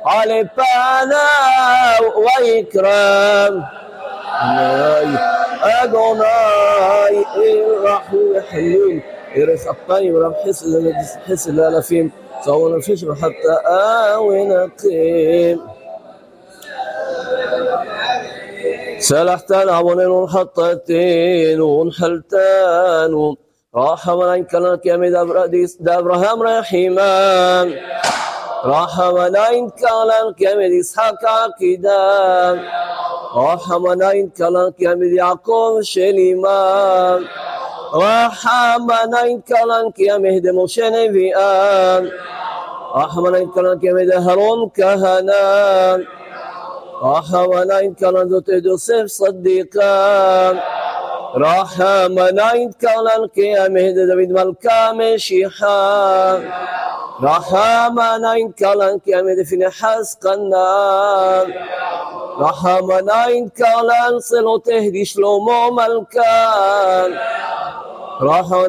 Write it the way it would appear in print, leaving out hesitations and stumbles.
علي بانا وإكرام أدوناي الرحيم إرث الطيب رب حس الألفين صون الفشر حتى نقيم سلحتنا ونن حطتين ونحلتان راح ملايك لك يا ميد أبراهام رحيمان راح ملايك لك يا ميد إسحاق عقيدان راح ملايك لك يا ميد يعقوب شليمان راح ملايك لك يا مهد موشى نبيان راح ملايك لك يا ميد هارون كهنان راح ملايك لك يوسف صديقان راح ملايك لك يا مهد داود ملكا مشيحان راح ملايك لك يا مهد فينحاس قنان راح ملايك لك صلو تهدي شلومو ملكان راح